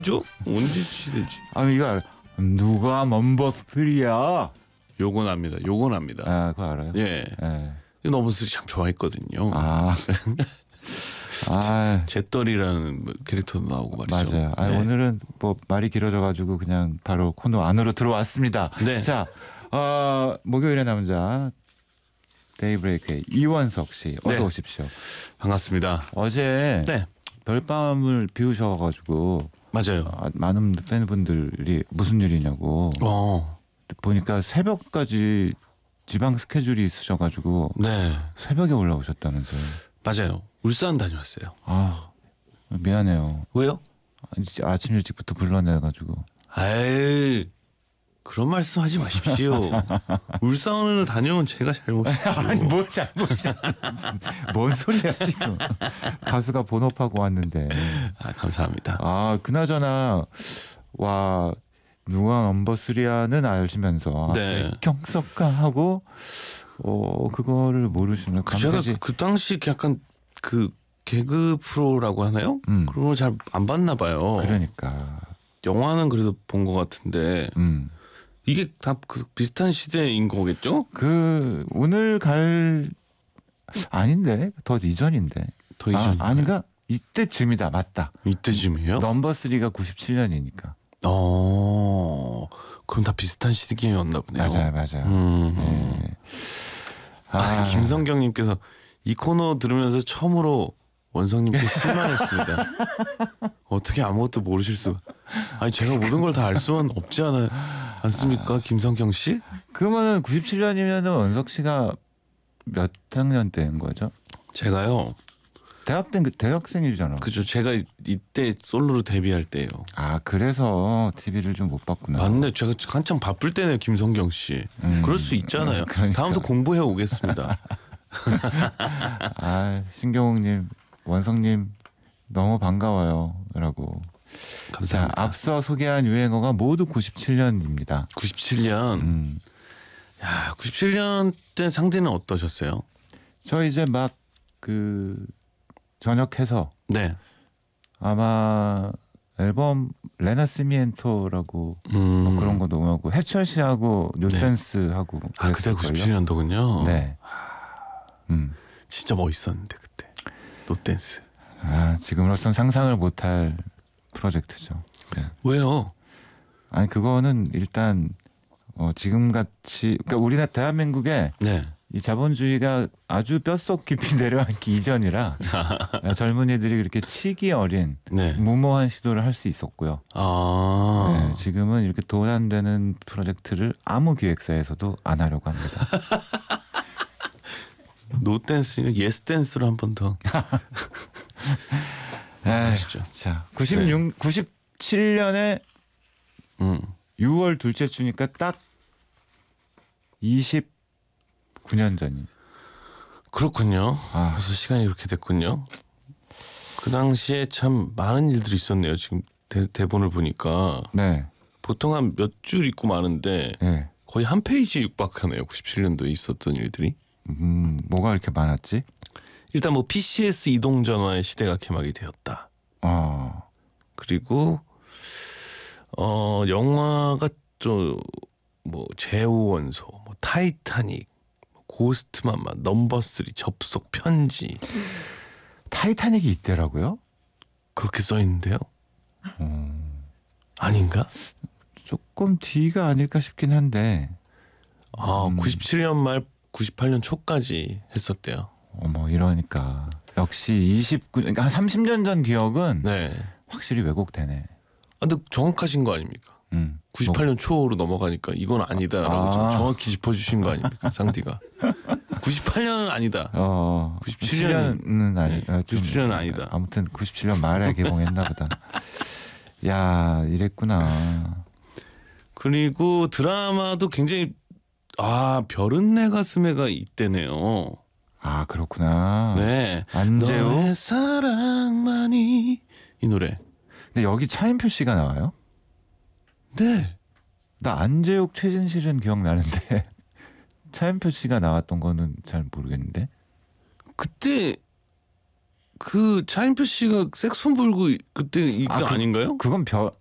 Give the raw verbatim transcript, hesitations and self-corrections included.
언제 시대지? 아 이거 알아. 누가 넘버 쓰리야? 요건 압니다. 요건 압니다. 아 그거 알아요? 예. 예. 이 넘버 쓰리 참 좋아했거든요. 아. 아. 잿더리라는 캐릭터도 나오고 말이죠. 맞아요. 아, 네. 오늘은 뭐 말이 길어져가지고 그냥 바로 코너 안으로 들어왔습니다. 네. 자, 어, 목요일의 남자 데이브레이크의 이원석 씨 어서 네. 오십시오. 반갑습니다. 어제 네. 별밤을 비우셔가지고 맞아요. 아, 많은 팬분들이 무슨 일이냐고 어. 보니까 새벽까지 지방 스케줄이 있으셔가지고 네. 새벽에 올라오셨다면서요. 맞아요. 울산 다녀왔어요. 아 미안해요. 왜요? 아침 일찍부터 불러내가지고. 에이 그런 말씀 하지 마십시오. 울산을 다녀온 제가 잘못이죠. 아니 뭘 잘못이야. 뭔 소리야 지금. 가수가 본업하고 왔는데. 아 감사합니다. 아 그나저나 와 누가 넘버 쓰리야는 아시면서 네. 경석가 하고 어 그거를 모르시면 그 제가 그, 그 당시 약간 그 개그 프로라고 하나요? 음. 그런 걸 잘 안 봤나 봐요. 그러니까 영화는 그래도 본 것 같은데 음. 이게 다 그 비슷한 시대인 거겠죠? 그 오늘 갈 아닌데 더 이전인데 더 이전 아, 아닌가 이때쯤이다 맞다. 이때쯤이에요? 넘버 쓰리가 구십칠 년이니까. 어 그럼 다 비슷한 시기였나 보네요. 맞아요, 맞아요. 음. 네. 아, 아, 김성경님께서 이 코너 들으면서 처음으로 원성님께 실망했습니다. 어떻게 아무것도 모르실 수? 아니 제가 모든 걸 다 알 수는 없지 않아요, 않습니까, 김성경 씨? 그러면은 구십칠 년이면은 원석 씨가 몇 학년 때인 거죠? 제가요. 대학 때 대학생이잖아. 그죠. 제가 이때 솔로로 데뷔할 때예요. 아 그래서 티비를 좀 못 봤구나. 맞네. 제가 한창 바쁠 때네요, 김성경 씨. 음, 그럴 수 있잖아요. 음, 그러니까. 다음부터 공부해 오겠습니다. 아 신경욱님, 원성님 너무 반가워요라고. 자 감사합니다. 앞서 소개한 유행어가 모두 구십칠 년입니다. 구십칠 년. 음. 야, 구십칠 년 때 상대는 어떠셨어요? 저 이제 막 그 전역해서 네. 아마 앨범 레나시미엔토라고 음. 뭐 그런 거 녹음하고 해철 씨하고 뉴댄스 하고 아 그때 그랬을걸요? 구십칠 년도군요. 네. 음. 진짜 멋있었는데 그때 노댄스. 아 지금으로선 상상을 못할 프로젝트죠. 네. 왜요? 아니 그거는 일단 어, 지금 같이 그러니까 우리나라 대한민국에 네. 이 자본주의가 아주 뼛속 깊이 내려앉기 이전이라 젊은이들이 그렇게 치기 어린 네. 무모한 시도를 할 수 있었고요. 아. 네, 지금은 이렇게 돈 안 되는 프로젝트를 아무 기획사에서도 안 하려고 합니다. 노댄스니까 예스댄스로 한 번 더. 아시죠? 자, 구십육, 네. 구십칠 년에 음. 유월 둘째 주니까 딱 이십구 년 전이. 그렇군요. 아. 벌써 시간이 이렇게 됐군요. 그 당시에 참 많은 일들이 있었네요. 지금 대, 대본을 보니까 네. 보통 한 몇 줄 읽고 마는데 네. 거의 한 페이지에 육박하네요. 구십칠 년도에 있었던 일들이. 음, 뭐가 이렇게 많았지? 일단 뭐 피씨에스 이동 전화의 시대가 개막이 되었다. 어. 그리고 어 영화가 좀 뭐 제우원소, 뭐 타이타닉, 고스트맘마, 넘버 쓰리, 접속 편지 타이타닉이 이때라고요? 그렇게 써 있는데요. 음, 아닌가? 조금 뒤가 아닐까 싶긴 한데. 아 음. 구십칠 년 말 구십팔 년 초까지 했었대요. 어머 이러니까 역시 이십구 그러니까 한 삼십 년 전 기억은 네. 확실히 왜곡되네. 아, 근데 정확하신 거 아닙니까? 음. 구십팔 년 초로 넘어가니까 이건 아니다라고 아. 좀 정확히 짚어주신 거 아닙니까, 상디가? 구십팔 년은 아니다. 어, 구십칠 년은 구십칠 년은 아니, 네, 아, 좀, 구십칠 년은 아니다. 아무튼 구십칠 년 말에 개봉했나 보다. 야, 이랬구나. 그리고 드라마도 굉장히 아 별은 내 가슴에가 이때네요. 아, 그렇구나. 네. 안재우. 너의 사랑만이 이 노래. 근데 여기 차인표 씨가 나와요? 네. 나 안재욱, 최진실은 기억나는데 차인표 씨가 나왔던 거는 잘 모르겠는데. 그때 그 차인표 씨가 색소폰 불고 그때 이거 아, 그- 아닌가요? 그건 별